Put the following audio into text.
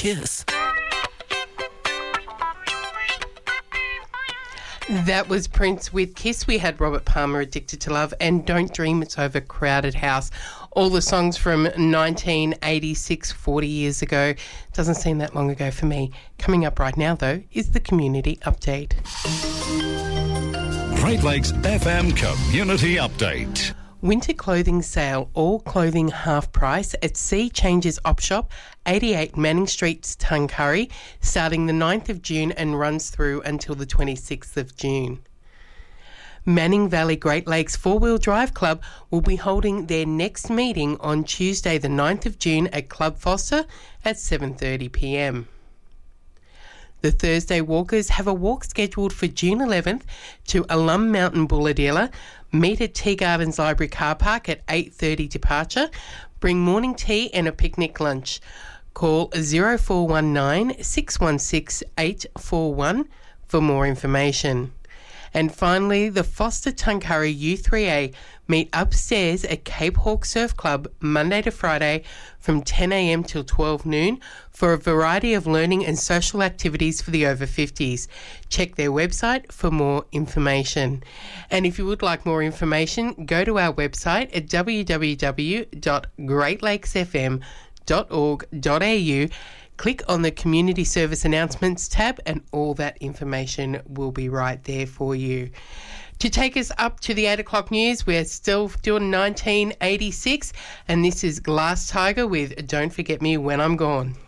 Kiss. That was Prince with Kiss. We had Robert Palmer, Addicted to Love, and Don't Dream It's Over, Crowded House. All the songs from 1986, 40 years ago. Doesn't seem that long ago for me. Coming up right now, though, is the Community Update. Great Lakes FM Community Update. Winter clothing sale, all clothing half price at Sea Changes Op Shop, 88 Manning Street, Tuncurry, starting the 9th of June and runs through until the 26th of June. Manning Valley Great Lakes Four-Wheel Drive Club will be holding their next meeting on Tuesday the 9th of June at Club Foster at 7:30pm. The Thursday Walkers have a walk scheduled for June 11th to Alum Mountain Bulladilla. Meet at Tea Gardens Library Car Park at 8:30 departure. Bring morning tea and a picnic lunch. Call 0419 616 841 for more information. And finally, the Foster Tuncurry U3A meet upstairs at Cape Hawk Surf Club Monday to Friday from 10am till 12 noon for a variety of learning and social activities for the over 50s. Check their website for more information. And if you would like more information, go to our website at www.greatlakesfm.org.au. Click on the Community Service Announcements tab and all that information will be right there for you. To take us up to the 8 o'clock news, we're still doing 1986 and this is Glass Tiger with Don't Forget Me When I'm Gone.